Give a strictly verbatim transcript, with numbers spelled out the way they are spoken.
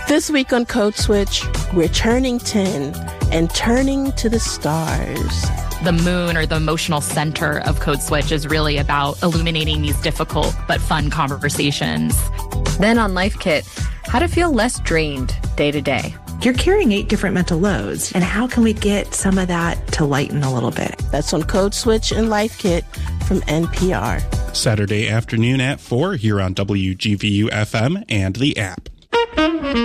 This week on Code Switch, we're turning ten and turning to the stars. The moon, or the emotional center of Code Switch, is really about illuminating these difficult but fun conversations. Then on Life Kit, how to feel less drained day to day. You're carrying eight different mental loads, and how can we get some of that to lighten a little bit? That's on Code Switch and Life Kit from N P R. Saturday afternoon at four here on W G V U F M and the app.